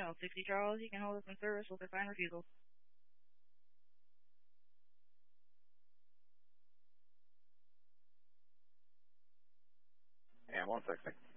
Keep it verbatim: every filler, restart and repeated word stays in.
mail. sixty Charles, you can hold us in service with a fine refusal. And one sixty.